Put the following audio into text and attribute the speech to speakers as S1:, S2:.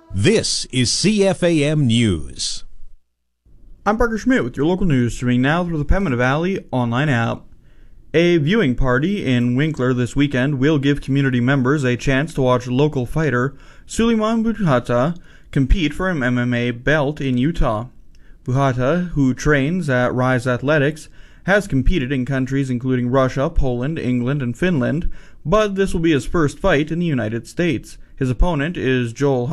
S1: This is CFAM News.
S2: I'm Parker Schmidt with your local news, streaming now through the Pembina Valley online app. A viewing party in Winkler this weekend will give community members a chance to watch local fighter Suleiman Buhata compete for an MMA belt in Utah. Buhata, who trains at Rise Athletics, has competed in countries including Russia, Poland, England, and Finland, but this will be his first fight in the United States. His opponent is Joel